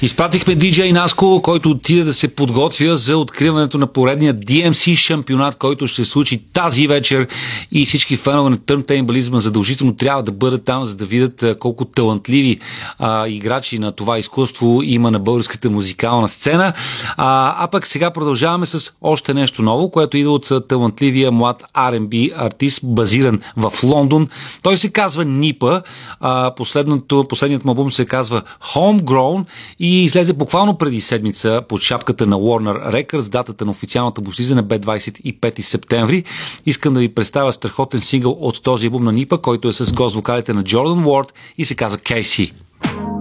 Изпратихме диджей Наско, който отиде да се подготвя за откриването на поредния DMC шампионат, който ще се случи тази вечер, и всички фенове на търнтейбълизма задължително трябва да бъдат там, за да видят колко талантливи играчи на това изкуство има на българската музикална сцена. А пък сега продължаваме с още нещо ново, което идва от талантливия млад R&B артист, базиран в Лондон. Той се казва Нипа. Последният му албум се казва Homegrown и излезе буквално преди седмица под шапката на Warner Records. Датата на официалната му излизане бе 25 септември. Искам да ви представя страхотен сингъл от този албум на Нипа, който е с гост вокалите на Джордан Уорд и се казва Кейси.